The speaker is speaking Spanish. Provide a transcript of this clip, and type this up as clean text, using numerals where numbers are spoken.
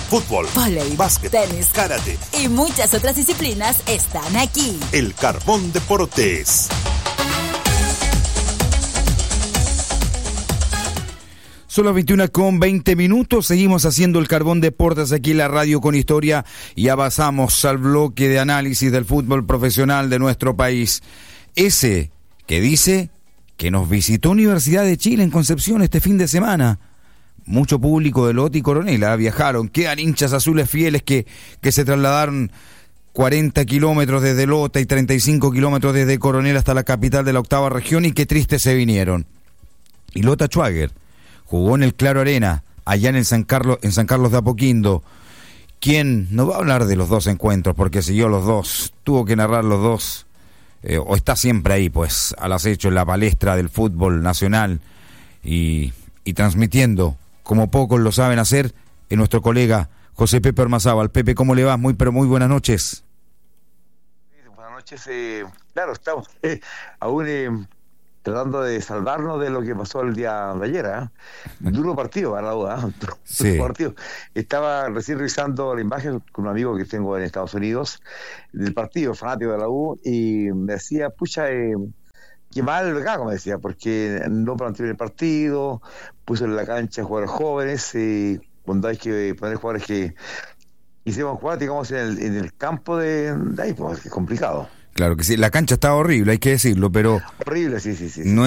Fútbol, vóley, básquet, tenis, karate y muchas otras disciplinas están aquí. El Carbón Deportes. Son las 21:20. Seguimos haciendo el Carbón Deportes aquí en la radio con historia y avanzamos al bloque de análisis del fútbol profesional de nuestro país. Ese que dice que nos visitó Universidad de Chile en Concepción este fin de semana. Mucho público de Lota y Coronel viajaron, quedan hinchas azules fieles que se trasladaron 40 kilómetros desde Lota y 35 kilómetros desde Coronel hasta la capital de la octava región, y qué tristes se vinieron. Y Lota Schwager jugó en el Claro Arena, allá en San Carlos de Apoquindo. ¿Quién no va a hablar de los dos encuentros? Porque siguió los dos, tuvo que narrar los dos, o está siempre ahí, pues, al acecho en la palestra del fútbol nacional y transmitiendo, como pocos lo saben hacer, en nuestro colega José Pepe Ormazábal. Pepe, ¿cómo le va? Muy buenas noches. Buenas noches. Claro, estamos aún tratando de salvarnos de lo que pasó el día de ayer. Duro partido para la U. Sí. Partido. Estaba recién revisando la imagen con un amigo que tengo en Estados Unidos del partido, fanático de la U, y me decía, pucha, qué mal acá, como decía, porque no planteó el partido, puso en la cancha jugadores jóvenes, cuando hay que poner jugadores que hicimos jugar, digamos, en el campo de ahí, pues es complicado. Claro que sí, la cancha estaba horrible, hay que decirlo, pero horrible, sí. no